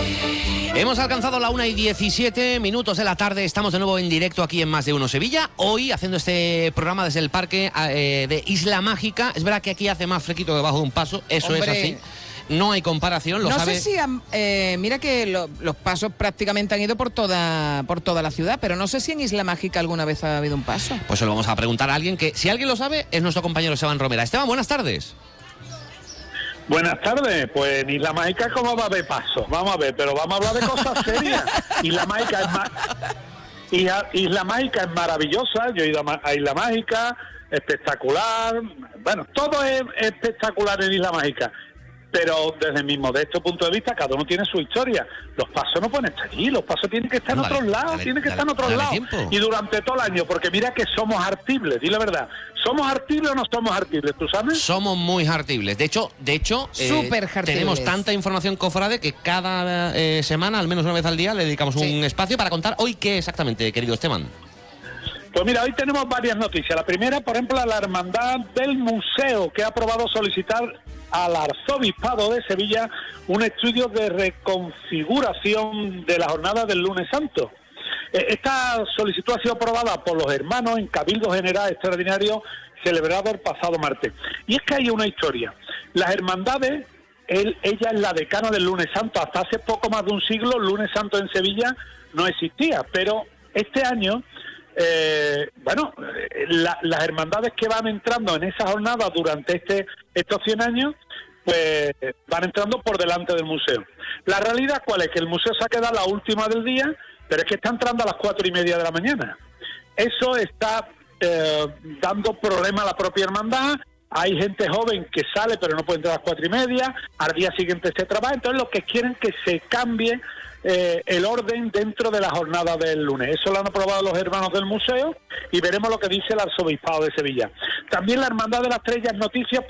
Hemos alcanzado la 1:17 de la tarde, estamos de nuevo en directo aquí en Más de Uno Sevilla, hoy haciendo este programa desde el parque de Isla Mágica. Es verdad que aquí hace más fresquito debajo de un paso, eso es así, no hay comparación, no sé si, mira que los pasos prácticamente han ido por toda la ciudad, pero no sé si en Isla Mágica alguna vez ha habido un paso. Pues se lo vamos a preguntar a alguien que, si alguien lo sabe, es nuestro compañero Esteban Romera. Esteban, buenas tardes. Buenas tardes, pues en Isla Mágica ¿cómo va a haber paso? Vamos a ver, pero vamos a hablar de cosas serias. Isla Mágica es maravillosa, yo he ido a Isla Mágica, espectacular, bueno, todo es espectacular en Isla Mágica, pero desde mi modesto punto de vista, cada uno tiene su historia. Los pasos no pueden estar aquí, los pasos tienen que estar en otros lados, y durante todo el año, porque mira que somos hartibles, di la verdad. ¿Somos hartibles o no somos hartibles, tú sabes? Somos muy hartibles, de hecho súper hartibles. Tenemos tanta información, cofrade, que cada semana, al menos una vez al día, le dedicamos un espacio para contar hoy qué exactamente, querido Esteban. Pues mira, hoy tenemos varias noticias. La primera, por ejemplo, la Hermandad del Museo, que ha aprobado solicitar al Arzobispado de Sevilla un estudio de reconfiguración de la jornada del Lunes Santo. Esta solicitud ha sido aprobada por los hermanos en Cabildo General Extraordinario celebrado el pasado martes. Y es que hay una historia. Las hermandades, ella es la decana del Lunes Santo. Hasta hace poco más de un siglo, el Lunes Santo en Sevilla no existía, pero este año las hermandades que van entrando en esa jornada durante estos 100 años, pues van entrando por delante del museo. La realidad, ¿cuál es? Que el museo se ha quedado la última del día, pero es que está entrando a las 4:30 de la mañana. Eso está dando problemas a la propia hermandad. Hay gente joven que sale pero no puede entrar a las 4:30, al día siguiente se trabaja, entonces lo que quieren es que se cambie el orden dentro de la jornada del lunes. Eso lo han aprobado los hermanos del museo y veremos lo que dice el Arzobispado de Sevilla. También la Hermandad de las Estrellas Noticias